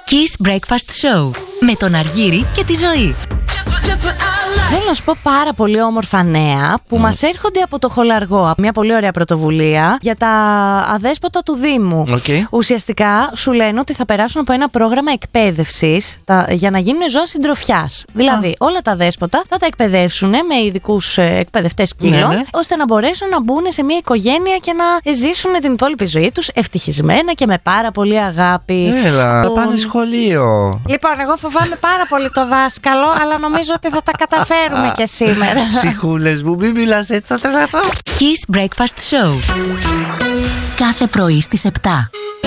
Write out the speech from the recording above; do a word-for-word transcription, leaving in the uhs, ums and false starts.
Kiss Breakfast Show με τον Αργύρη και τη Ζωή. Θέλω να σου πω πάρα πολύ όμορφα νέα που mm. μας έρχονται από το Χολαργό. Μια πολύ ωραία πρωτοβουλία για τα αδέσποτα του Δήμου. Okay. Ουσιαστικά σου λένε ότι θα περάσουν από ένα πρόγραμμα εκπαίδευσης τα, για να γίνουν ζώα συντροφιάς. Δηλαδή, ah. όλα τα δέσποτα θα τα εκπαιδεύσουν με ειδικούς ε, εκπαιδευτές σκύλων, ναι, ναι. ώστε να μπορέσουν να μπουν σε μια οικογένεια και να ζήσουν την υπόλοιπη ζωή τους ευτυχισμένα και με πάρα πολύ αγάπη. Έλα, θα πάνε σχολείο. Λοιπόν, εγώ φοβάμαι πάρα πολύ το δάσκαλο, αλλά νομίζω ότι θα τα καταφέρουμε και σήμερα. Ψυχούλες μου, μην μιλάς έτσι, θα τρελαθώ. Kiss Breakfast Show. Κάθε πρωί στις επτά.